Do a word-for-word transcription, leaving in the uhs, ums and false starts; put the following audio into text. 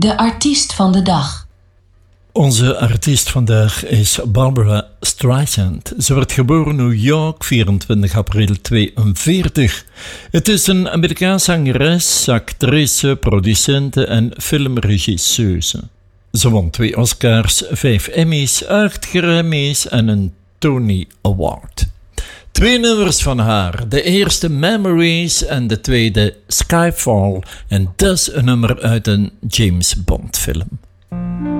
De artiest van de dag. Onze artiest vandaag is Barbra Streisand. Ze werd geboren in New York, vierentwintig april tweeënveertig. Het is een Amerikaanse zangeres, actrice, producente en filmregisseuse. Ze won twee Oscars, vijf Emmys, acht Grammys en een Tony Award. Twee nummers van haar. De eerste Memories en de tweede Skyfall. En dat is een nummer uit een James Bond film.